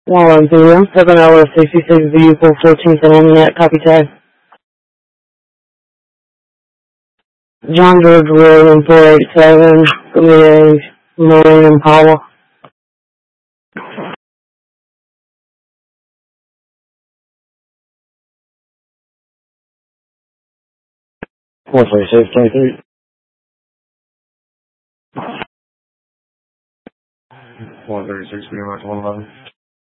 110, 7 hour 66 vehicle 14th and Internet, copy tag. John George William 487, Committee Marine Impala. 13623. 136, pretty much 111.